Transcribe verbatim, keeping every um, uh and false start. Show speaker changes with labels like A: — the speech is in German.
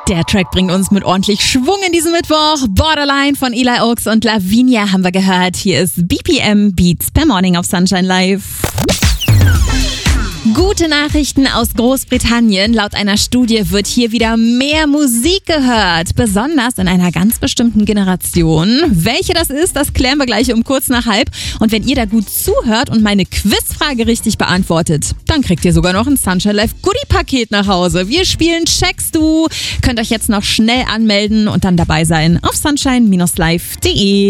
A: Der Track bringt uns mit ordentlich Schwung in diesen Mittwoch. Borderline von Eli Oaks und Lavinia haben wir gehört. Hier ist B P M Beats per Morning auf Sunshine Live. Gute Nachrichten aus Großbritannien. Laut einer Studie wird hier wieder mehr Musik gehört. Besonders in einer ganz bestimmten Generation. Welche das ist, das klären wir gleich um kurz nach halb. Und wenn ihr da gut zuhört und meine Quizfrage richtig beantwortet, dann kriegt ihr sogar noch ein Sunshine Live Goodie-Paket nach Hause. Wir spielen Checkst du. Könnt euch jetzt noch schnell anmelden und dann dabei sein auf sunshine Bindestrich live punkt de.